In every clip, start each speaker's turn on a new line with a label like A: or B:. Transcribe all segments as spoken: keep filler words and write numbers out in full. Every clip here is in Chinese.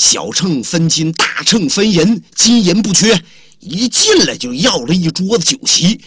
A: 小秤分金，大秤分银，金银不缺，一进来就要了一桌子酒席。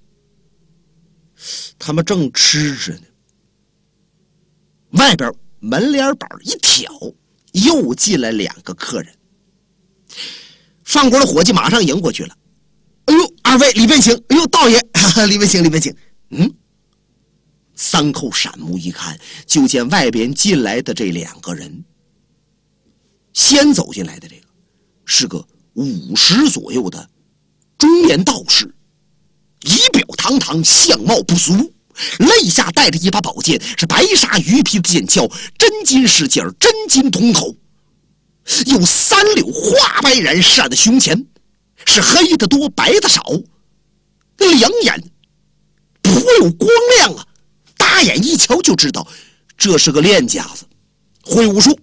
A: 他们正吃着呢，外边门帘板一挑，又进来两个客人。饭馆的伙计马上迎过去了：“哎呦，二位里边请！哎呦，道爷，哈哈，里边请，里边请。”嗯，三寇闪目一看，就见外边进来的这两个人。先走进来的这个是个五十左右的中年道士，仪表堂堂，相貌不俗，肋下带着一把宝剑，是白纱鱼皮的剑鞘，真金饰件，真金铜口，有三绺花白髯扇在胸前，是黑的多，白的少，两眼颇有光亮啊！大眼一瞧就知道，这是个练家子，会武术。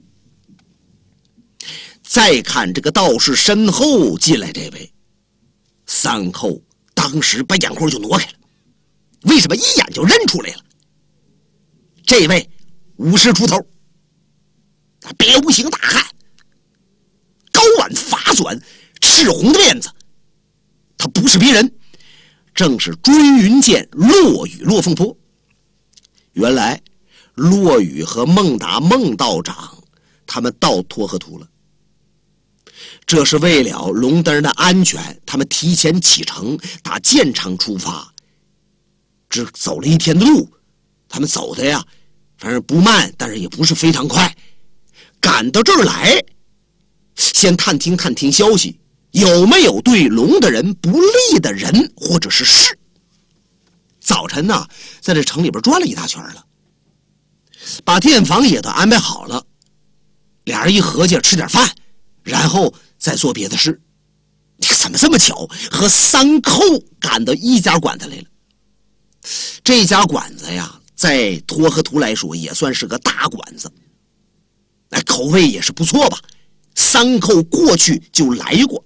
A: 再看这个道士身后进来这位，三寇当时把眼光就挪开了。为什么？一眼就认出来了，这位五十出头，别无型大汉，高挽发卷，赤红的辫子，他不是别人，正是追云剑骆羽骆凤坡。原来骆羽和孟达孟道长他们到沱河图了，这是为了龙灯的安全，他们提前启程，打建昌出发，只走了一天的路。他们走的呀，反正不慢，但是也不是非常快。赶到这儿来，先探听探听消息，有没有对龙的人不利的人或者是事。早晨呢，在这城里边转了一大圈了，把店房也都安排好了。俩人一合计，吃点饭，然后再做别的事。怎么这么巧，和三寇赶到一家馆子来了？这家馆子呀，在沱河图来说也算是个大馆子，哎，口味也是不错吧。三寇过去就来过，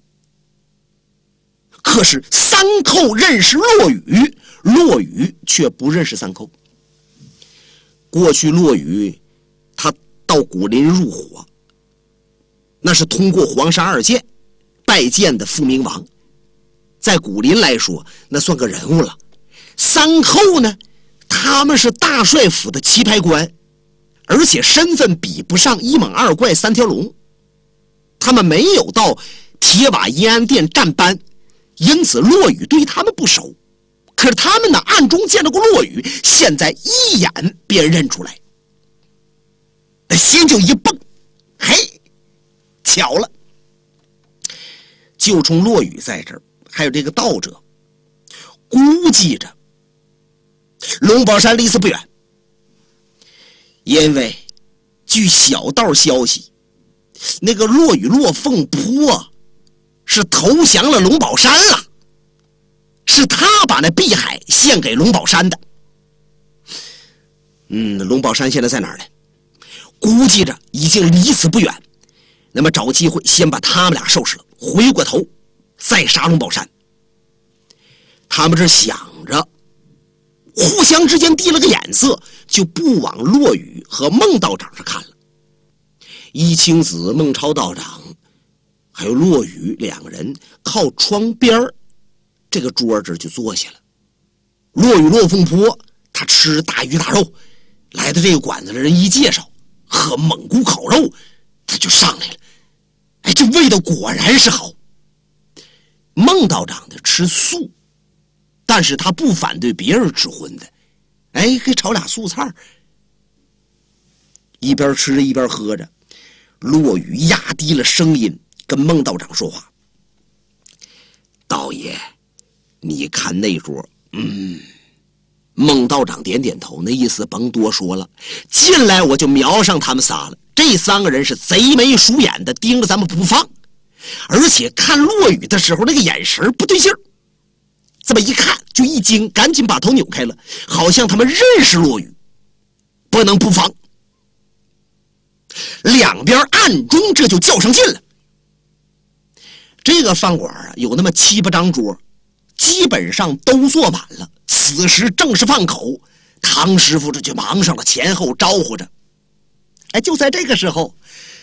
A: 可是三寇认识骆羽，骆羽却不认识三寇。过去骆羽他到古林入伙，那是通过黄山二剑拜见的复明王，在古林来说那算个人物了。三寇呢，他们是大帅府的棋牌官，而且身份比不上一猛二怪三条龙，他们没有到铁瓦银安殿站班，因此骆羽对他们不熟。可是他们呢，暗中见到过骆羽，现在一眼便认出来，心就一蹦，嘿，巧了，就冲骆羽在这儿，还有这个道者，估计着龙宝山离此不远，因为据小道消息，那个骆羽骆凤坡是投降了龙宝山了，是他把那碧海献给龙宝山的。嗯，龙宝山现在在哪儿呢？估计着已经离此不远，那么找机会先把他们俩收拾了，回过头再杀龙宝山。他们这想着，互相之间递了个眼色，就不往骆羽和孟道长上看了。一清子、孟超道长还有骆羽两个人靠窗边这个桌子就坐下了。骆羽骆凤坡他吃大鱼大肉，来的这个馆子的人一介绍喝蒙古烤肉，他就上来了。哎，这味道果然是好。孟道长的吃素，但是他不反对别人吃荤的，哎，给炒俩素菜。一边吃着一边喝着，骆羽压低了声音跟孟道长说话：“道爷，你看那桌。”嗯，孟道长点点头，那意思甭多说了，进来我就瞄上他们仨了。这三个人是贼眉鼠眼的盯着咱们不放，而且看骆羽的时候那个眼神不对劲儿，这么一看就一惊，赶紧把头扭开了，好像他们认识骆羽，不能不防。两边暗中这就较上劲了。这个饭馆啊，有那么七八张桌，基本上都坐满了。此时正是饭口，唐师傅这就忙上了，前后招呼着。哎，就在这个时候，